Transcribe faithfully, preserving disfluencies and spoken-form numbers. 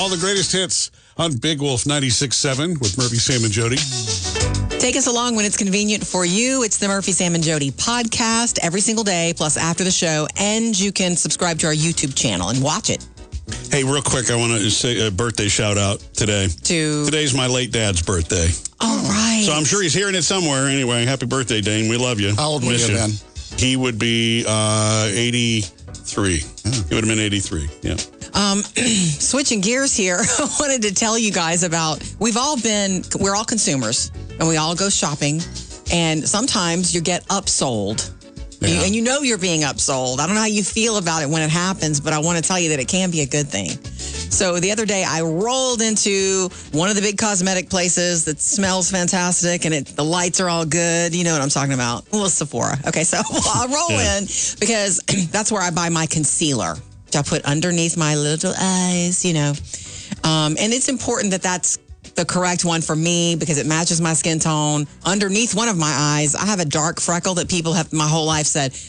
all the greatest hits on Big Wolf ninety-six point seven with Murphy, Sam, and Jody. Take us along when it's convenient for you. It's the Murphy, Sam, and Jody podcast every single day, plus after the show. And you can subscribe to our YouTube channel and watch it. Hey, real quick, I want to say a birthday shout out today. To Today's my late dad's birthday. All right. So I'm sure he's hearing it somewhere. Anyway, happy birthday, Dane. We love you. How old was you then? He would be uh, eighty-three. Yeah. He would have been eighty-three, yeah. Um, switching gears here, I wanted to tell you guys about, we've all been, we're all consumers, and we all go shopping, and sometimes you get upsold. Yeah. You, and you know you're being upsold. I don't know how you feel about it when it happens, but I want to tell you that it can be a good thing. So the other day, I rolled into one of the big cosmetic places that smells fantastic, and it, the lights are all good. You know what I'm talking about. Well, Sephora. Okay, so I roll Yeah. in because that's where I buy my concealer, which I put underneath my little eyes, you know. Um, and it's important that that's the correct one for me because it matches my skin tone. Underneath one of my eyes, I have a dark freckle that people have my whole life said,